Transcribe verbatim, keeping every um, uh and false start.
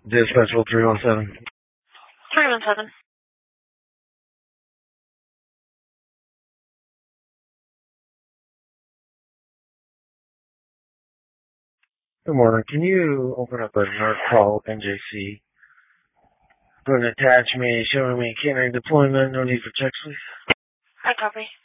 Dispatchable three one seven. three one seven. Good morning. Can you open up a North Call N J C? Put an attachment showing me catering deployment. No need for checks, please. I copy.